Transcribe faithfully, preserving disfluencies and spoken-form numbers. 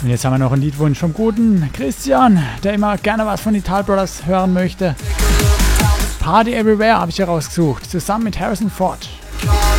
Und jetzt haben wir noch einen Liedwunsch vom guten Christian, der immer gerne was von Ital Brothers hören möchte. Party Everywhere habe ich hier rausgesucht, zusammen mit Harrison Ford.